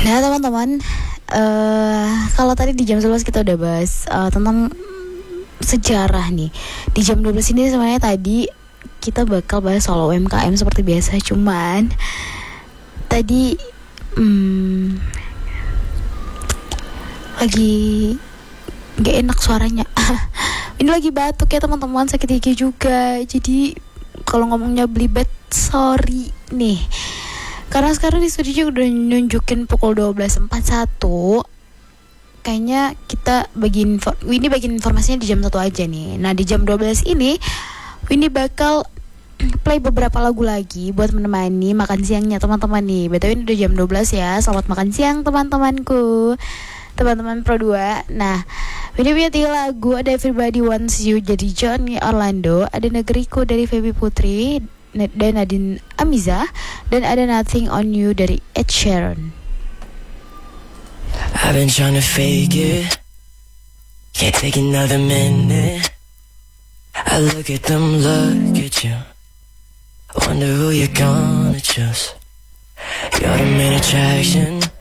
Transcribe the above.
Nah teman-teman, kalau tadi di jam 11 kita udah bahas tentang sejarah nih. Di jam 12 ini sebenarnya tadi kita bakal bahas soal UMKM seperti biasa. Cuman tadi lagi gak enak suaranya. Ini lagi batuk ya teman-teman, sakit gigi juga. Jadi kalau ngomongnya belibet, sorry nih. Karena sekarang di studio udah nunjukin pukul 12.41. Kayaknya kita Winnie bagiin informasinya di jam 1 aja nih. Nah di jam 12 ini Winnie bakal play beberapa lagu lagi buat menemani makan siangnya teman-teman nih. BTW ini udah jam 12 ya. Selamat makan siang teman-temanku, teman-teman Pro 2. Nah Winnie punya 3 lagu. Ada Everybody Wants You dari Johnny Orlando, ada Negeriku dari Feby Putri dan Nadine Amiza, dan ada Nothing on You dari Ed Sheeran. I've been trying to fake it, can't take another minute. I look at them, look at you, wonder who you're gonna choose. You're the main attraction,